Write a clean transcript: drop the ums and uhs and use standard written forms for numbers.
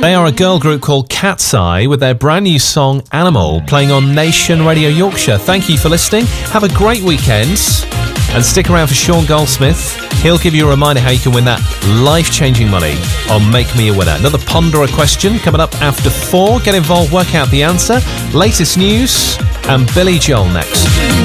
They are a girl group called Cat's Eye with their brand new song Animal playing on Nation Radio Yorkshire. Thank you for listening. Have a great weekend and stick around for Sean Goldsmith. He'll give you a reminder how you can win that life-changing money on Make Me a Winner. Another Ponder a Question coming up after 4. Get involved, work out the answer. Latest news and Billy Joel next.